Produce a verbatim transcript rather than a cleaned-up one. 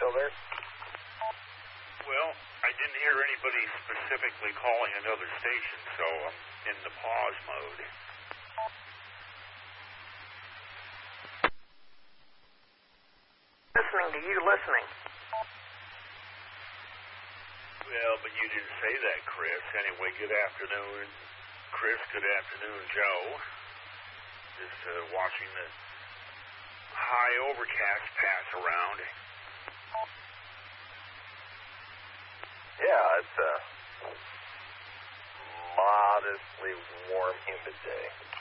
still there? Well, I didn't hear anybody specifically calling another station, so I'm in the pause mode. Listening to you listening. Well, but you didn't say that, Chris. Anyway, good afternoon, Chris. Good afternoon, Joe. Just uh, watching the high overcast pass around. Yeah, it's a modestly warm, humid day.